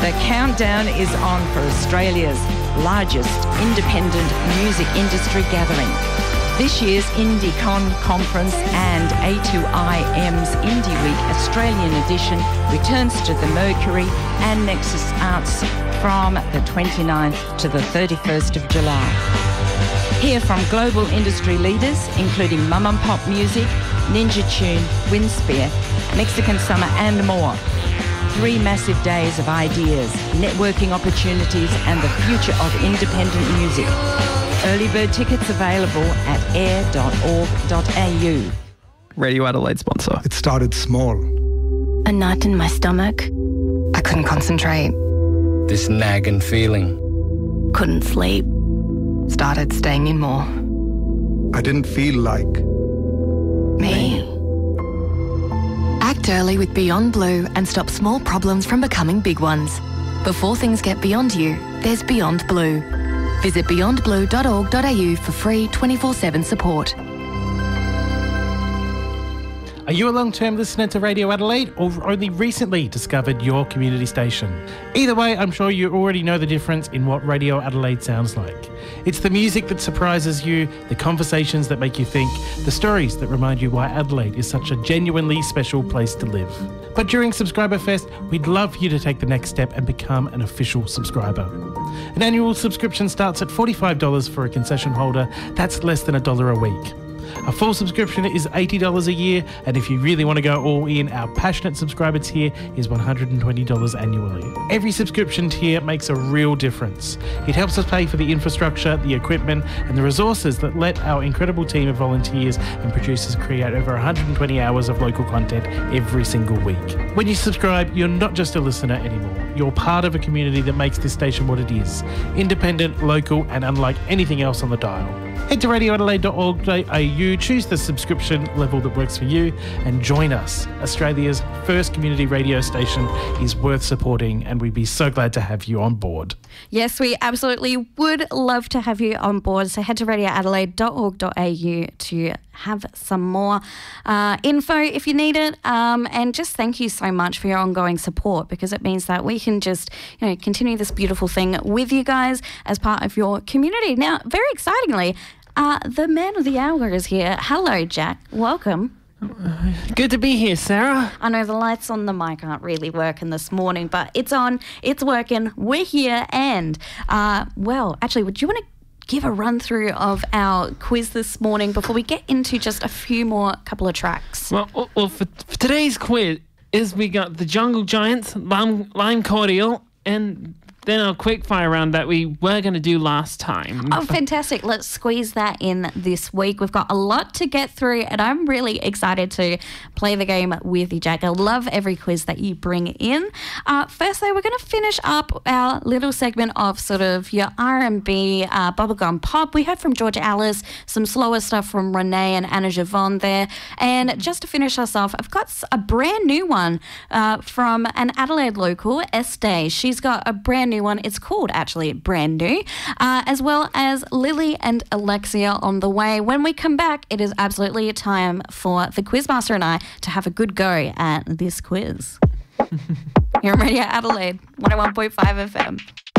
The countdown is on for Australia's largest independent music industry gathering. This year's IndieCon conference and A2IM's Indie Week Australian edition returns to the Mercury and Nexus Arts from the 29th to the 31st of July. Hear from global industry leaders including Mum and Pop Music, Ninja Tune, Windspear, Mexican Summer and more. 3 massive days of ideas, networking opportunities and the future of independent music. Early bird tickets available at air.org.au. Radio Adelaide sponsor. It started small. A knot in my stomach. I couldn't concentrate. This nagging feeling. Couldn't sleep. Started staying in more. I didn't feel like Me. Act early with Beyond Blue and stop small problems from becoming big ones. Before things get beyond you, there's Beyond Blue. Visit beyondblue.org.au for free 24/7 support. Are you a long-term listener to Radio Adelaide or only recently discovered your community station? Either way, I'm sure you already know the difference in what Radio Adelaide sounds like. It's the music that surprises you, the conversations that make you think, the stories that remind you why Adelaide is such a genuinely special place to live. But during Subscriber Fest, we'd love for you to take the next step and become an official subscriber. An annual subscription starts at $45 for a concession holder. That's less than $1 a week. A full subscription is $80 a year, and if you really want to go all in, our passionate subscriber tier is $120 annually. Every subscription tier makes a real difference. It helps us pay for the infrastructure, the equipment, and the resources that let our incredible team of volunteers and producers create over 120 hours of local content every single week. When you subscribe, you're not just a listener anymore. You're part of a community that makes this station what it is. Independent, local, and unlike anything else on the dial. Head to radioadelaide.org.au, choose the subscription level that works for you, and join us. Australia's first community radio station is worth supporting, and we'd be so glad to have you on board. Yes, we absolutely would love to have you on board. So head to radioadelaide.org.au to have some more info if you need it. And just thank you so much for your ongoing support, because it means that we can just, continue this beautiful thing with you guys as part of your community. Now, very excitingly, the man of the hour is here. Hello, Jack. Welcome. Good to be here, Sarah. I know the lights on the mic aren't really working this morning, but it's on, it's working, we're here, and, actually, would you want to give a run through of our quiz this morning before we get into just a few more couple of tracks? Well, for today's quiz we got the Jungle Giants, Lime Cordial, and then our quickfire round that we were going to do last time. Oh, fantastic. Let's squeeze that in this week. We've got a lot to get through, and I'm really excited to play the game with you, Jack. I love every quiz that you bring in. First, though, we're going to finish up our little segment of sort of your R&B, bubblegum pop. We heard from George Alice, some slower stuff from Renee and Anna Javon there. And just to finish us off, I've got a brand new one from an Adelaide local, Estee. She's got a brand new one. It's called actually Brand New, as well as Lily and Alexia on the way. When we come back, it is absolutely time for the Quizmaster and I to have a good go at this quiz. You're on Radio Adelaide, 101.5 FM.